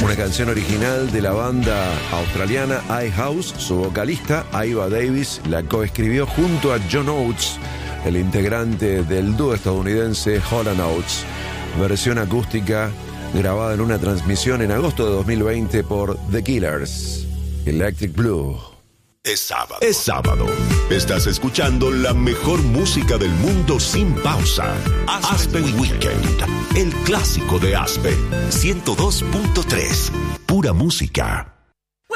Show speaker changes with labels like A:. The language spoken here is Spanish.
A: Una canción original de la banda australiana iHouse. Su vocalista, Iva Davis, la coescribió junto a John Oates, el integrante del dúo estadounidense Hall & Oates. Versión acústica grabada en una transmisión en agosto de 2020 por The Killers. Electric Blue.
B: Es sábado. Es sábado. Estás escuchando la mejor música del mundo sin pausa. Aspen Weekend. El clásico de Aspen. 102.3. Pura música.